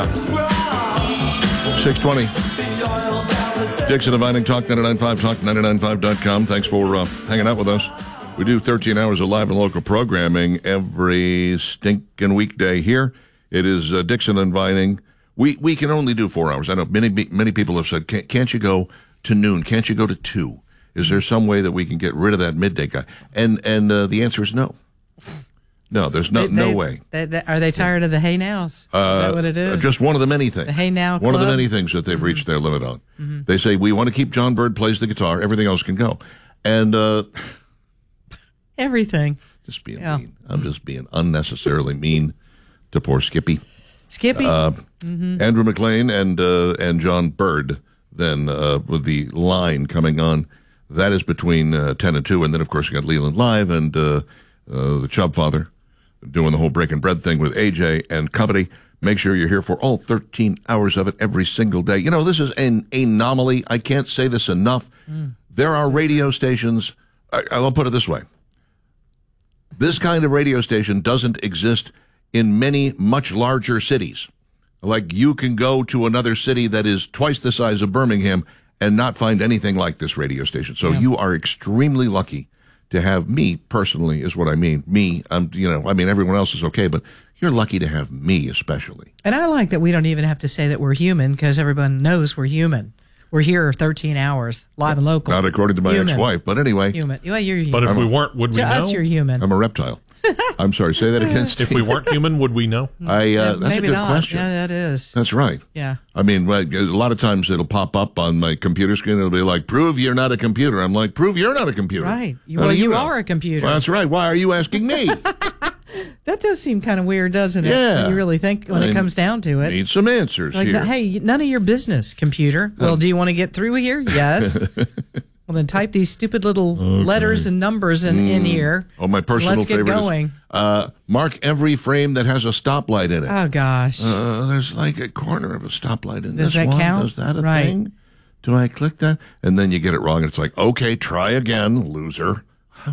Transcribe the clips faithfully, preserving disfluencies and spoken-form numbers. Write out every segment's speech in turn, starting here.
six twenty. Dixon and Vining, Talk ninety-nine point five, Talk ninety-nine point five dot com. Thanks for uh, hanging out with us. We do thirteen hours of live and local programming every stinking weekday here. It is uh, Dixon and Vining. We we can only do four hours. I know many many people have said, can't, can't you go to noon? Can't you go to two? Is there some way that we can get rid of that midday guy? And and uh, the answer is no. No, there's no they, no they, way. They, they, are they tired of the Hey Nows? Is uh, that what it is? Just one of the many things. The Hey Now One of the Club? many things that they've Mm-hmm. reached their limit on. Mm-hmm. They say, we want to keep John Bird plays the guitar. Everything else can go. And uh, everything. Just being Yeah. mean. I'm just being unnecessarily mean to poor Skippy. Skippy. Uh, mm-hmm. Andrew McLean and uh, and John Bird, then uh, with the line coming on. That is between uh, ten and two. And then, of course, you got Leland Live and uh, uh, the Chubb Father doing the whole breaking bread thing with A J and company. Make sure you're here for all thirteen hours of it every single day. You know, this is an anomaly. I can't say this enough. Mm. There are radio stations. I, I'll put it this way. This kind of radio station doesn't exist in many much larger cities. Like, you can go to another city that is twice the size of Birmingham and not find anything like this radio station. So yeah. You are extremely lucky to have me personally, is what I mean. Me, I'm, you know, I mean, everyone else is okay, but you're lucky to have me especially. And I like that we don't even have to say that we're human, because everyone knows we're human. We're here thirteen hours, live and local. Not according to my human. ex-wife, but anyway. Human. Well, you're human. But if I'm we a, weren't, would we to know? To us, you're human. I'm a reptile. I'm sorry, say that again, Steve. If we weren't human, would we know? I, uh, that's Maybe a good not. question. Yeah, that is. That's right. Yeah. I mean, a lot of times it'll pop up on my computer screen. It'll be like, prove you're not a computer. I'm like, prove you're not a computer. Right. You, How well, do you, know? are a computer. Well, that's right. Why are you asking me? That does seem kind of weird, doesn't it? Yeah. When you really think, when I it comes down to it. Need some answers like, here. Hey, none of your business, computer. Well, do you want to get through here? Yes. Well, then type these stupid little okay. letters and numbers in, mm. in here. Oh, my personal Let's get favorite going. is uh, mark every frame that has a stoplight in it. Oh, gosh. Uh, there's like a corner of a stoplight in Does this that one. count? Is that a right. thing? Do I click that? And then you get it wrong, and it's like, okay, try again, loser.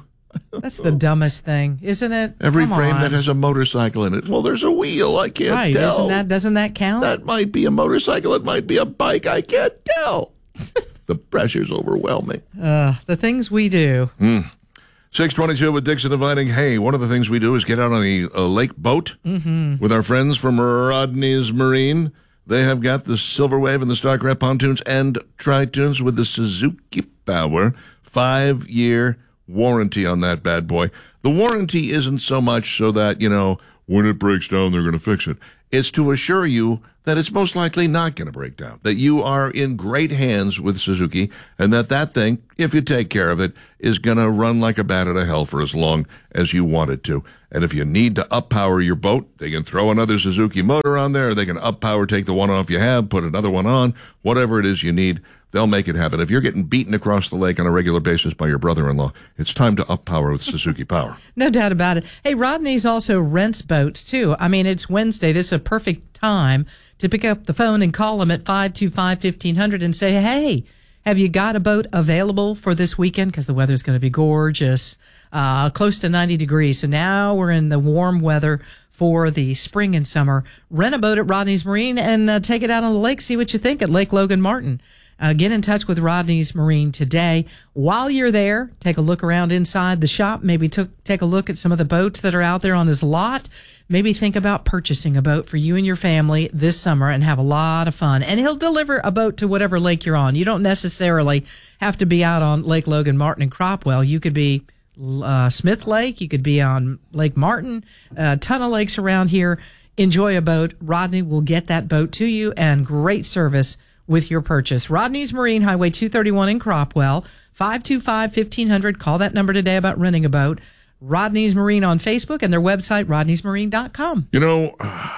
That's the dumbest thing, isn't it? Every Come frame on. that has a motorcycle in it. Well, there's a wheel. I can't right. tell. Isn't that, doesn't that count? That might be a motorcycle. It might be a bike. I can't tell. The pressure's overwhelming. Uh, the things we do. Mm. six twenty-two with Dixon and Vining. Hey, one of the things we do is get out on a, a lake boat mm-hmm. with our friends from Rodney's Marine. They have got the Silver Wave and the Starcraft pontoons and Tritoons with the Suzuki Power five-year warranty on that bad boy. The warranty isn't so much so that, you know, when it breaks down, they're going to fix it. It's to assure you that it's most likely not going to break down, that you are in great hands with Suzuki, and that that thing, if you take care of it, is going to run like a bat out of hell for as long as you want it to. And if you need to up-power your boat, they can throw another Suzuki motor on there. They can up-power, take the one off you have, put another one on, whatever it is you need. They'll make it happen. If you're getting beaten across the lake on a regular basis by your brother-in-law, it's time to up-power with Suzuki Power. No doubt about it. Hey, Rodney's also rents boats, too. I mean, it's Wednesday. This is a perfect time to pick up the phone and call them at five two five, fifteen hundred and say, hey, have you got a boat available for this weekend? Because the weather's going to be gorgeous, uh, close to ninety degrees. So now we're in the warm weather for the spring and summer. Rent a boat at Rodney's Marine and uh, take it out on the lake. See what you think at Lake Logan Martin. Uh, get in touch with Rodney's Marine today. While you're there, take a look around inside the shop. Maybe took, take a look at some of the boats that are out there on his lot. Maybe think about purchasing a boat for you and your family this summer and have a lot of fun. And he'll deliver a boat to whatever lake you're on. You don't necessarily have to be out on Lake Logan Martin and Cropwell. You could be uh, Smith Lake. You could be on Lake Martin. A ton of lakes around here. Enjoy a boat. Rodney will get that boat to you, and great service with your purchase. Rodney's Marine, Highway two thirty-one in Cropwell, five two five, fifteen hundred. Call that number today about renting a boat. Rodney's Marine on Facebook and their website, rodneys marine dot com. You know,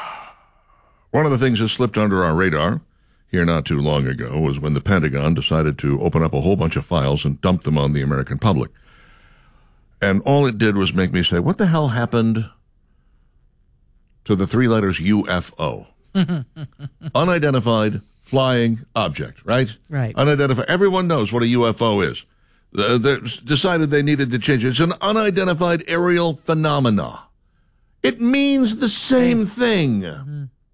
one of the things that slipped under our radar here not too long ago was when the Pentagon decided to open up a whole bunch of files and dump them on the American public. And all it did was make me say, what the hell happened to the three letters U F O? Unidentified flying object, right? Right. Unidentified. Everyone knows what a U F O is. Uh, they decided they needed to change it. It's an unidentified aerial phenomena. It means the same thing. Mm-hmm.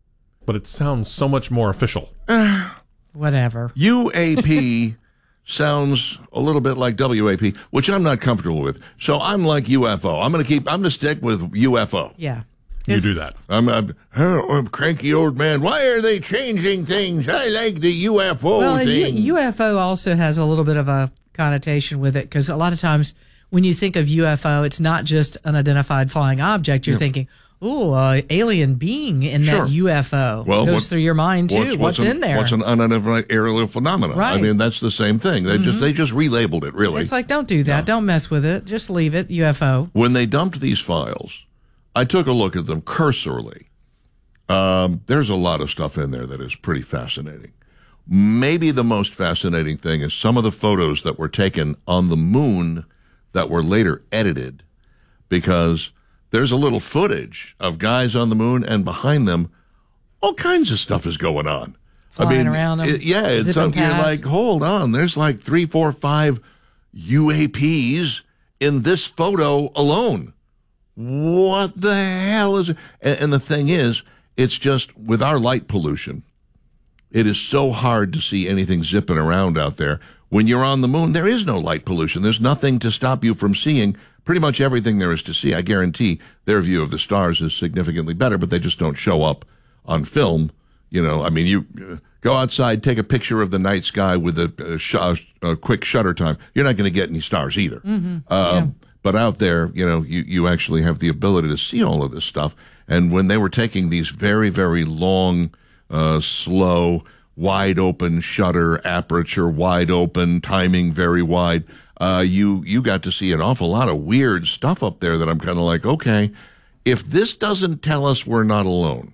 but it sounds so much more official. Whatever. U A P sounds a little bit like W A P, which I'm not comfortable with. So I'm like U F O. I'm going to keep, I'm going to stick with U F O. Yeah. You It's- do that. I'm a, I'm a cranky old man. Why are they changing things? I like the U F O Well, and thing. U- UFO also has a little bit of a connotation with it because a lot of times when you think of U F O, it's not just unidentified flying object. You're thinking, oh, uh, alien being in Sure. that U F O. Well, goes what- through your mind too. What's, an, in there? What's an unidentified aerial phenomenon? I Right. mean, that's the same thing. They just they just relabeled it. Really, It's like, don't do that. Don't mess with it. Just leave it. U F O. when they dumped these files, I took a look at them cursorily. Um, there's a lot of stuff in there that is pretty fascinating. Maybe the most fascinating thing is some of the photos that were taken on the moon that were later edited, because there's a little footage of guys on the moon, and behind them, all kinds of stuff is going on. Flying around them, it- yeah, it's zipping some, you're past. like, hold on, there's like three, four, five U A Ps in this photo alone. What the hell is it? And, and the thing is, it's just with our light pollution, it is so hard to see anything zipping around out there. When you're on the moon, there is no light pollution. There's nothing to stop you from seeing pretty much everything there is to see. I guarantee their view of the stars is significantly better, but they just don't show up on film. You know, I mean, you uh, go outside, take a picture of the night sky with a, a, sh- a quick shutter time. You're not going to get any stars either. Mm-hmm. Um, But out there, you know, you, you actually have the ability to see all of this stuff. And when they were taking these very, very long, uh, slow, wide open shutter, aperture wide open, timing very wide, uh, you, you got to see an awful lot of weird stuff up there that I'm kind of like, okay, if this doesn't tell us we're not alone,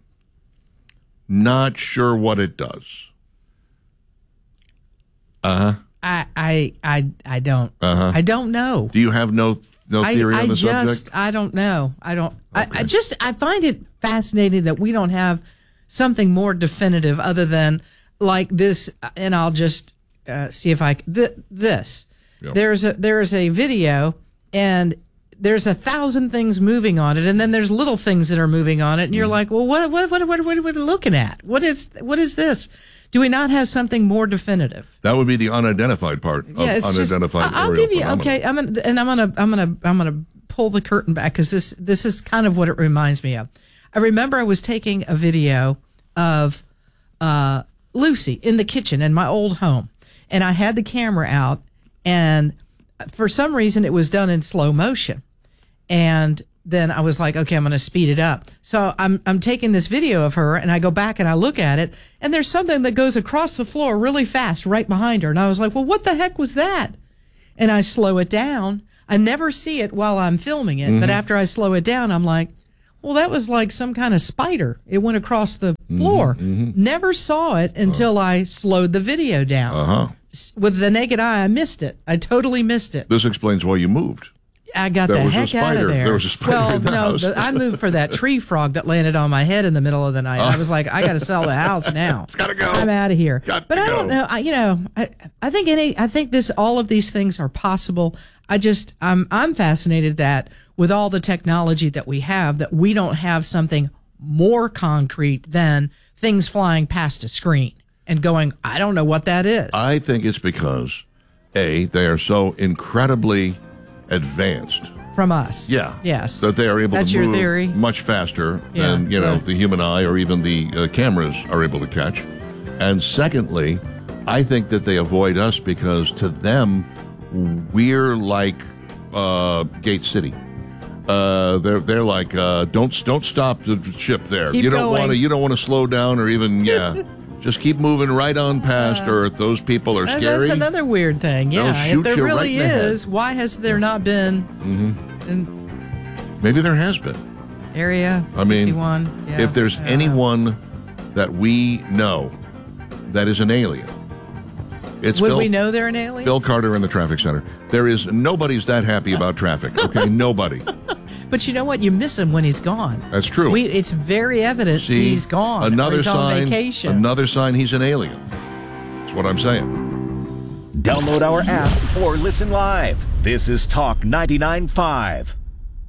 not sure what it does. Uh-huh. I, I, I, I don't. Uh-huh. I don't know. Do you have no no I, theory I on the just, subject? I don't know. I don't. I, I just, I find it fascinating that we don't have something more definitive other than like this. And I'll just uh, see if I th- this. Yeah. There's a there's a video and there's a thousand things moving on it, and then there's little things that are moving on it, and you're Mm-hmm. like, well, what what what what what are we looking at? What is what is this? Do we not have something more definitive? That would be the unidentified part of Yeah, it's just, unidentified I- I'll aerial give you phenomena. okay. I'm gonna, and I'm gonna I'm gonna I'm gonna pull the curtain back because this this is kind of what it reminds me of. I remember I was taking a video of uh, Lucy in the kitchen in my old home, and I had the camera out, and for some reason it was done in slow motion, and then I was like, okay, I'm going to speed it up. So I'm I'm taking this video of her, and I go back and I look at it, and there's something that goes across the floor really fast right behind her, and I was like, well, what the heck was that? And I slow it down. I never see it while I'm filming it, but after I slow it down, I'm like, well, that was like some kind of spider. It went across the floor. Never saw it until I slowed the video down. Uh-huh. With the naked eye, I missed it. I totally missed it. This explains why you moved. I got There the was a heck out spider. of there. There was a spider well, in the no, house. the, I moved for that tree frog that landed on my head in the middle of the night. I was like, I got to sell the house now. It's gotta go. I'm out of here. Got but to I don't go. know. I, you know, I, I think any, I think this, all of these things are possible. I just, I'm, I'm fascinated that with all the technology that we have, that we don't have something more concrete than things flying past a screen and going, I don't know what that is. I think it's because, A, they are so incredibly advanced. From us. Yeah. Yes. That they are able That's to your move theory? much faster Yeah, than, you know, yeah. the human eye or even the uh, cameras are able to catch. And secondly, I think that they avoid us because to them, we're like uh, Gate City. Uh, they're they're like uh, don't don't stop the ship there. Keep you don't going. want to you don't want to slow down or even yeah. Just keep moving right on past Earth. Those people are And scary. That's another weird thing. They'll Yeah, shoot if there you really right in the head. is, why has there not been Mm-hmm. an Maybe there has been. area I mean, fifty-one? Yeah, if there's I don't know. anyone that we know that is an alien, it's would Phil, we know they're an alien? Phil Carter in the traffic center. There is nobody's that happy about traffic. Okay, nobody. But you know what? You miss him when he's gone. That's true. We, it's very evident See, he's gone. or Another he's on sign. vacation. Another sign he's an alien. That's what I'm saying. Download our app or listen live. This is Talk ninety-nine point five.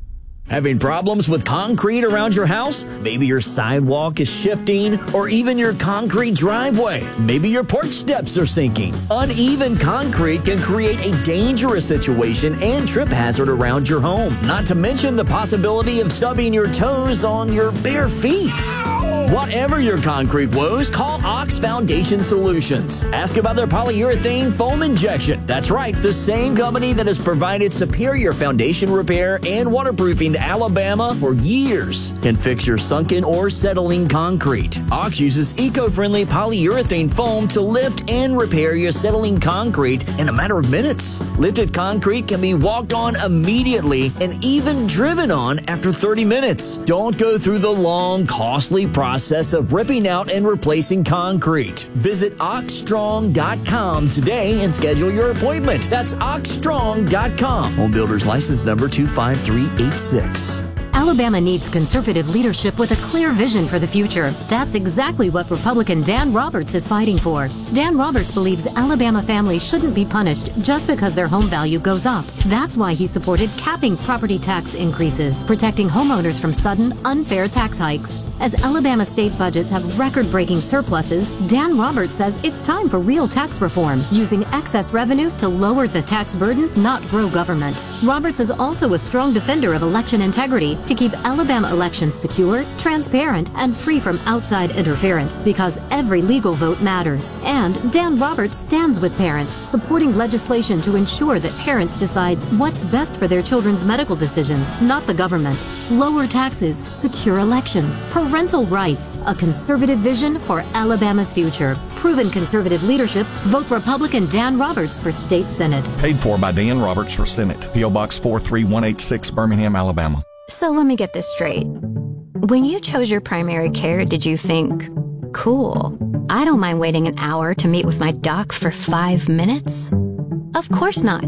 Having problems with concrete around your house? Maybe your sidewalk is shifting, or even your concrete driveway. Maybe your porch steps are sinking. Uneven concrete can create a dangerous situation and trip hazard around your home, not to mention the possibility of stubbing your toes on your bare feet. Whatever your concrete woes, call Ox Foundation Solutions. Ask about their polyurethane foam injection. That's right, the same company that has provided superior foundation repair and waterproofing to Alabama for years can fix your sunken or settling concrete. Ox uses eco-friendly polyurethane foam to lift and repair your settling concrete in a matter of minutes. Lifted concrete can be walked on immediately and even driven on after thirty minutes. Don't go through the long, costly process of ripping out and replacing concrete. Visit ox strong dot com today and schedule your appointment. That's ox strong dot com. Home Builders License Number two five three eight six. Alabama needs conservative leadership with a clear vision for the future. That's exactly what Republican Dan Roberts is fighting for. Dan Roberts believes Alabama families shouldn't be punished just because their home value goes up. That's why he supported capping property tax increases, protecting homeowners from sudden, unfair tax hikes. As Alabama state budgets have record-breaking surpluses, Dan Roberts says it's time for real tax reform, using excess revenue to lower the tax burden, not grow government. Roberts is also a strong defender of election integrity to keep Alabama elections secure, transparent, and free from outside interference, because every legal vote matters. And Dan Roberts stands with parents, supporting legislation to ensure that parents decide what's best for their children's medical decisions, not the government. Lower taxes, secure elections, parental rights, a conservative vision for Alabama's future. Proven conservative leadership. Vote Republican Dan Roberts for State Senate. Paid for by Dan Roberts for Senate. P O Box four three one eight six, Birmingham, Alabama. So let me get this straight. When you chose your primary care, did you think, cool, I don't mind waiting an hour to meet with my doc for five minutes? Of course not.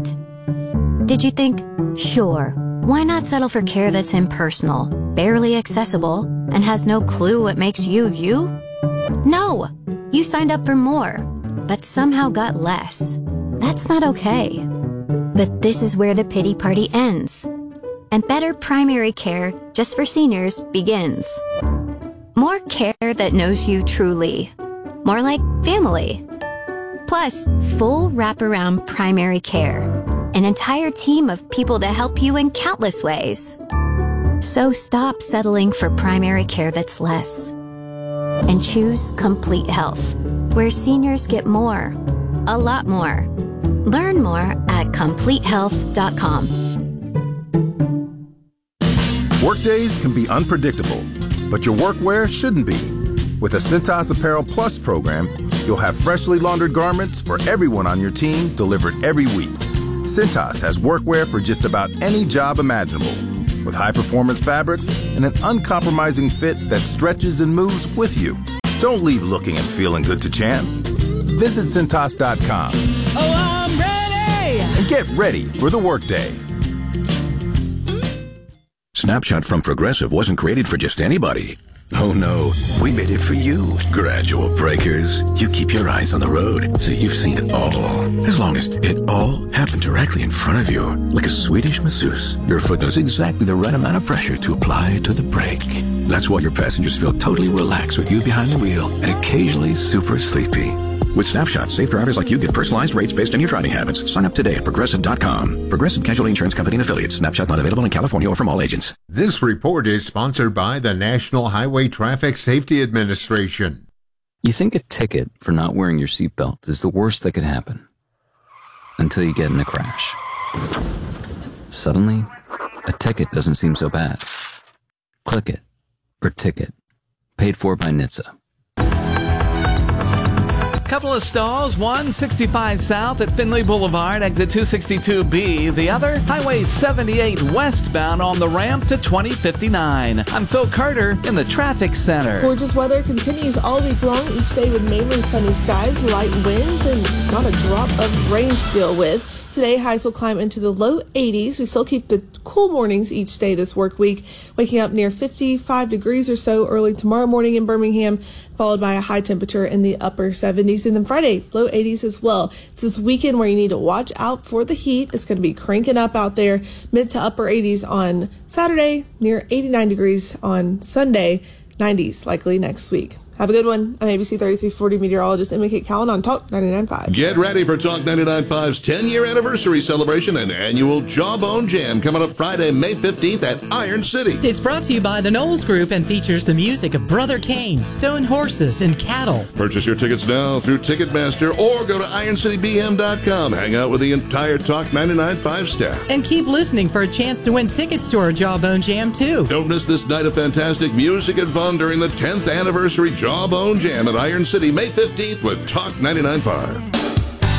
Did you think, sure, why not settle for care that's impersonal, barely accessible, and has no clue what makes you you? No! You signed up for more, but somehow got less. That's not okay. But this is where the pity party ends. And better primary care, just for seniors, begins. More care that knows you truly. More like family. Plus, full wraparound primary care. An entire team of people to help you in countless ways. So stop settling for primary care that's less. And choose Complete Health, where seniors get more. A lot more. Learn more at complete health dot com. Workdays can be unpredictable, but your workwear shouldn't be. With the Cintas Apparel Plus program, you'll have freshly laundered garments for everyone on your team delivered every week. Cintas has workwear for just about any job imaginable, with high-performance fabrics and an uncompromising fit that stretches and moves with you. Don't leave looking and feeling good to chance. Visit Cintas dot com. Oh, I'm ready! And get ready for the workday. Snapshot from Progressive wasn't created for just anybody. Oh no, we made it for you. Gradual breakers. You keep your eyes on the road, so you've seen it all. As long as it all happened directly in front of you, like a Swedish masseuse, your foot knows exactly the right amount of pressure to apply to the brake. That's why your passengers feel totally relaxed with you behind the wheel and occasionally super sleepy. With Snapshot, safe drivers like you get personalized rates based on your driving habits. Sign up today at Progressive dot com. Progressive Casualty Insurance Company and Affiliates. Snapshot not available in California or from all agents. This report is sponsored by the National Highway Traffic Safety Administration. You think a ticket for not wearing your seatbelt is the worst that could happen. Until you get in a crash. Suddenly, a ticket doesn't seem so bad. Click it. Or ticket. Paid for by N H T S A. Couple of stalls, one sixty-five South at Finley Boulevard, exit two sixty-two B. The other, Highway seventy-eight westbound on the ramp to twenty fifty-nine. I'm Phil Carter in the traffic center. Gorgeous weather continues all week long, each day with mainly sunny skies, light winds, and not a drop of rain to deal with. Today, highs will climb into the low eighties. We still keep the cool mornings each day this work week, waking up near fifty-five degrees or so early tomorrow morning in Birmingham, followed by a high temperature in the upper seventies. And then Friday, low eighties as well. It's this weekend where you need to watch out for the heat. It's going to be cranking up out there, mid to upper eighties on Saturday, near eighty-nine degrees on Sunday, nineties likely next week. Have a good one. I'm A B C thirty-three forty meteorologist Emma Kate Cowan on Talk ninety-nine point five. Get ready for Talk ninety-nine point five's ten-year anniversary celebration and annual Jawbone Jam coming up Friday, May fifteenth at Iron City. It's brought to you by the Knowles Group and features the music of Brother Kane, Stone Horses, and Cattle. Purchase your tickets now through Ticketmaster or go to iron city b m dot com. Hang out with the entire Talk ninety-nine point five staff. And keep listening for a chance to win tickets to our Jawbone Jam, too. Don't miss this night of fantastic music and fun during the tenth anniversary Jawbone Jam at Iron City, May fifteenth with Talk ninety-nine point five.